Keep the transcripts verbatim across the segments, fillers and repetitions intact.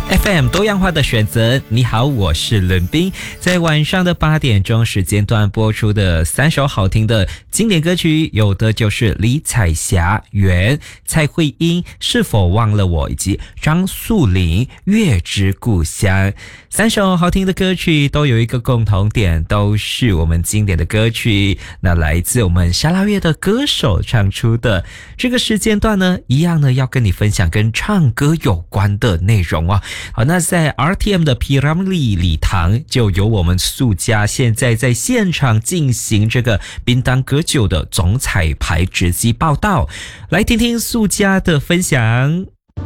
F M 多样化的选择，你好，我是伦斌。在晚上的八点钟时间段播出的三首好听的经典歌曲，有的就是李彩霞、袁、蔡慧英是否忘了我，以及张素玲月之故乡。三首好听的歌曲都有一个共同点，都是我们经典的歌曲，那来自我们沙拉越的歌手唱出的。这个时间段呢，一样呢要跟你分享跟唱歌有关的内容啊。好，那在 R T M 的 P Ramlee 礼堂就有我们素家现在在现场进行这个槟榔歌酒的总彩排直击报道，来听听素家的分享。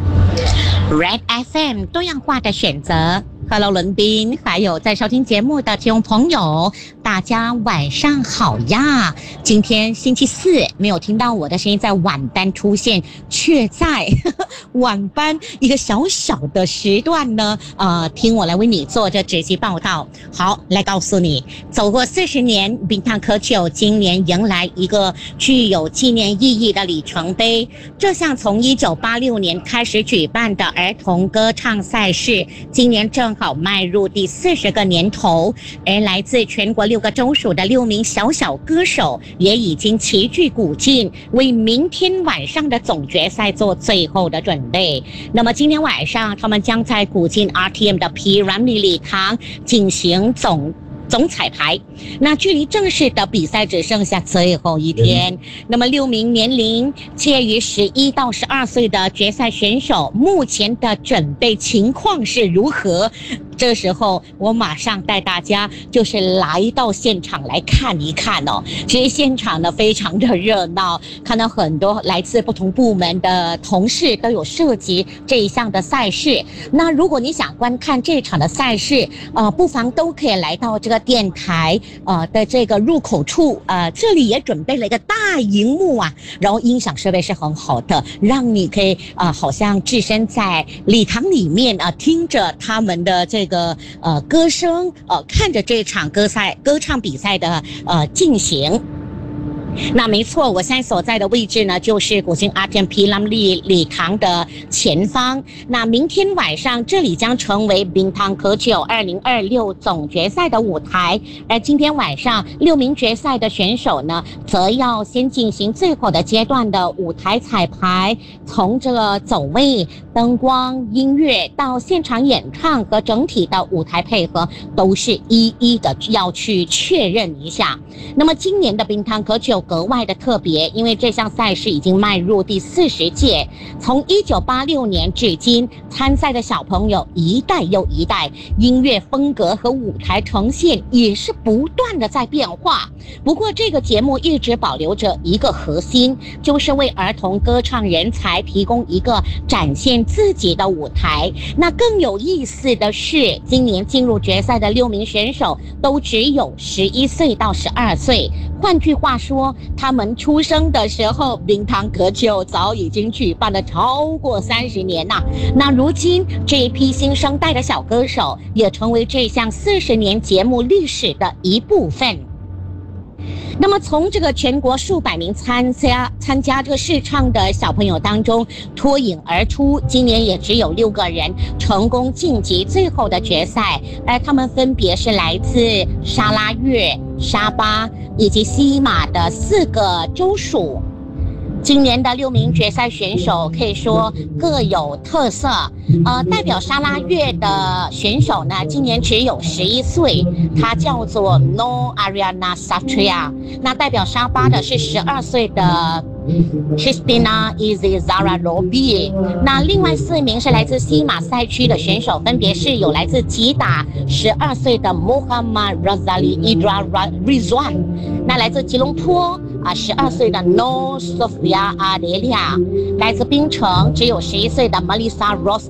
Red F M 多样化的选择。Hello， 伦斌，还有在收听节目的听众朋友，大家晚上好呀！今天星期四，没有听到我的声音在晚班出现，却在呵呵晚班一个小小的时段呢，呃，听我来为你做这直击报道。好，来告诉你，走过四十年，槟榔可酒今年迎来一个具有纪念意义的里程碑。这项从一九八六年开始举办的儿童歌唱赛事，今年正好迈入第四十个年头，而来自全国六个州属的六名小小歌手也已经齐聚古晋，为明天晚上的总决赛做最后的准备。那么今天晚上，他们将在古晋 R T M 的 P Ramlee 礼堂进行总总彩排，那距离正式的比赛只剩下最后一天。那么六名年龄介于十一到十二岁的决赛选手，目前的准备情况是如何？这时候我马上带大家就是来到现场来看一看哦。其实现场呢非常的热闹，看到很多来自不同部门的同事都有涉及这一项的赛事。那如果你想观看这场的赛事，呃，不妨都可以来到这个电台呃的这个入口处，呃，这里也准备了一个大荧幕啊，然后音响设备是很好的，让你可以啊、呃，好像置身在礼堂里面啊、呃，听着他们的这个呃歌声，呃，看着这场歌赛歌唱比赛的呃进行。那没错，我现在所在的位置呢，就是古晋 R T M P Ramlee 礼堂的前方。那明天晚上，这里将成为槟榔可酒二零二六总决赛的舞台。而今天晚上，六名决赛的选手呢，则要先进行最后的阶段的舞台彩排，从这个走位、灯光、音乐到现场演唱和整体的舞台配合，都是一一的要去确认一下。那么今年的槟榔可酒格外的特别，因为这项赛事已经迈入第四十届，从一九八六年至今，参赛的小朋友一代又一代，音乐风格和舞台呈现也是不断的在变化。不过这个节目一直保留着一个核心，就是为儿童歌唱人才提供一个展现自己的舞台。那更有意思的是，今年进入决赛的六名选手都只有十一岁到十二岁，换句话说，他们出生的时候，槟榔可酒早已经举办了超过三十年呐、啊。那如今这一批新生代的小歌手，也成为这项四十年节目历史的一部分。那么从这个全国数百名参加参加这个试唱的小朋友当中脱颖而出，今年也只有六个人成功晋级最后的决赛，而他们分别是来自沙拉越、沙巴以及西马的四个州属。今年的六名决赛选手可以说各有特色，呃，代表沙拉越的选手呢，今年只有十一岁，他叫做 No Ariana Satria。那代表沙巴的是十二岁的Christina Izzy-Zara Robi。 那另外四名是来自西马赛区的选手，分别是有来自吉打十二岁的 Muhammad Razali Idra Rizwan， 那来自吉隆坡啊十二岁的 No Sofia Adelia， 来自槟城只有十一岁的 Melissa Rose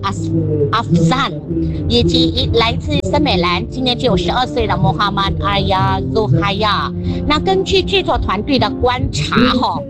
Afzan， 以及来自森美兰今年只有十二岁的 Muhammad Arya Zuhaya。 那根据制作团队的观察哈、哦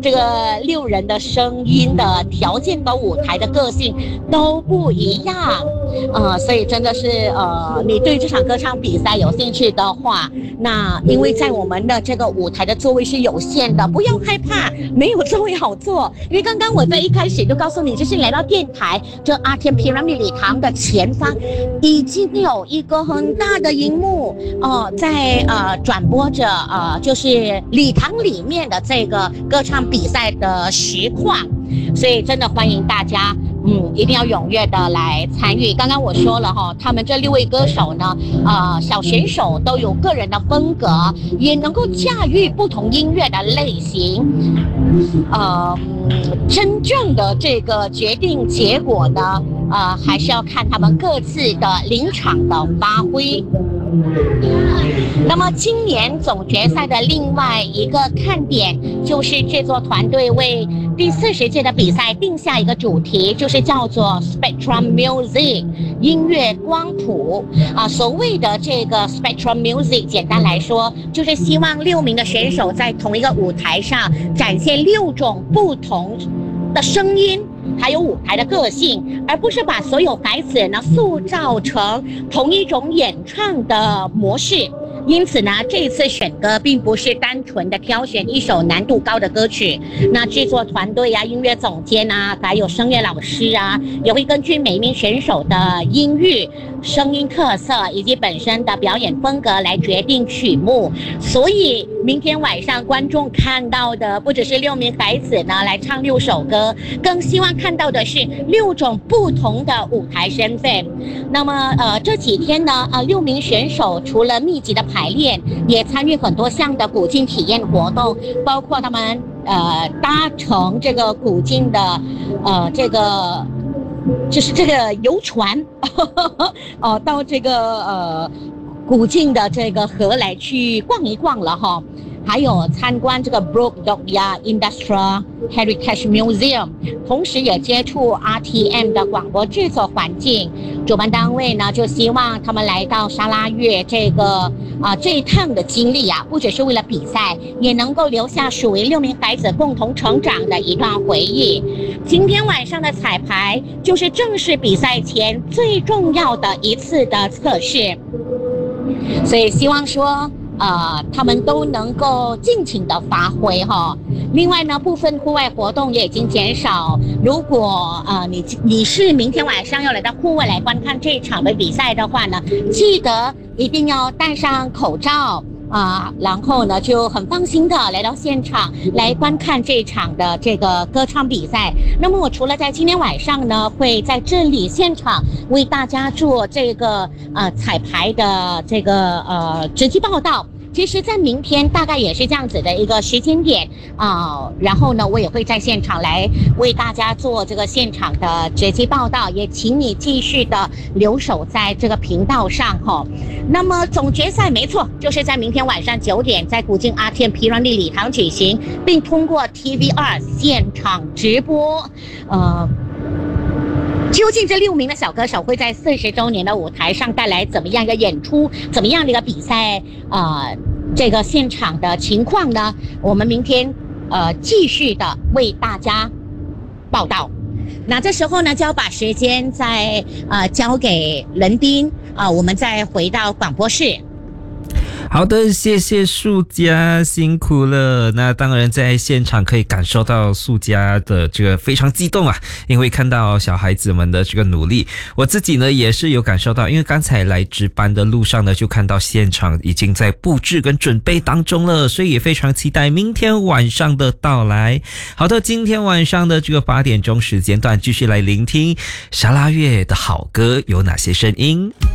这个六人的声音的条件和舞台的个性都不一样，呃，所以真的是呃，你对这场歌唱比赛有兴趣的话，那因为在我们的这个舞台的座位是有限的，不要害怕，没有座位好坐。因为刚刚我在一开始就告诉你，就是来到电台这阿天皮拉米礼堂的前方，已经有一个很大的荧幕，哦、呃，在呃转播着呃，就是礼堂里面的这个歌唱比赛的实况，所以真的欢迎大家。嗯，一定要踊跃的来参与。刚刚我说了哈，他们这六位歌手呢，呃，小选手都有个人的风格，也能够驾驭不同音乐的类型。呃，真正的这个决定结果呢，呃，还是要看他们各自的临场的发挥。那么今年总决赛的另外一个看点就是制作团队为第四十届的比赛定下一个主题，就是叫做 Spectrum Music 音乐光谱啊。所谓的这个 Spectrum Music， 简单来说，就是希望六名的选手在同一个舞台上展现六种不同的声音，还有舞台的个性，而不是把所有孩子呢塑造成同一种演唱的模式。因此呢，这一次选歌并不是单纯的挑选一首难度高的歌曲，那制作团队啊、音乐总监啊，还有声乐老师啊，也会根据每一名选手的音域、声音特色以及本身的表演风格来决定曲目。所以明天晚上观众看到的不只是六名孩子呢来唱六首歌，更希望看到的是六种不同的舞台身份。那么呃这几天呢，呃六名选手除了密集的排练，也参与很多项的古晋体验活动，包括他们呃搭乘这个古晋的呃这个就是这个游船哦，到这个呃古晋的这个河来去逛一逛了哈。还有参观这个 Brook Dokya Industrial Heritage Museum， 同时也接触 R T M 的广播制作环境。主办单位呢就希望他们来到沙拉越这个啊、呃、这一趟的经历啊，不只是为了比赛，也能够留下属于六名孩子共同成长的一段回忆。今天晚上的彩排就是正式比赛前最重要的一次的测试，所以希望说呃，他们都能够尽情的发挥哈。另外呢，部分户外活动也已经减少。如果呃你你是明天晚上要来到户外来观看这场的比赛的话呢，记得一定要戴上口罩啊、呃，然后呢就很放心的来到现场来观看这场的这个歌唱比赛。那么我除了在今天晚上呢会在这里现场为大家做这个呃彩排的这个呃直击报道，其实在明天大概也是这样子的一个时间点啊、呃，然后呢我也会在现场来为大家做这个现场的直击报道，也请你继续的留守在这个频道上哈。那么总决赛没错，就是在明天晚上九点在古晋阿天皮软利礼堂举行，并通过 T V R 现场直播。呃究竟这六名的小歌手会在四十周年的舞台上带来怎么样一个演出，怎么样的一个比赛呃这个现场的情况呢？我们明天呃继续的为大家报道。那这时候呢，就要把时间再呃交给伦斌啊、呃，我们再回到广播室。 好的，谢谢素佳，辛苦了。那当然在现场可以感受到素佳的这个非常激动啊，因为看到小孩子们的这个努力。我自己呢也是有感受到，因为刚才来值班的路上呢，就看到现场已经在布置跟准备当中了，所以也非常期待明天晚上的到来。好的，今天晚上的这个八点钟时间段，继续来聆听沙拉越的好歌有哪些声音。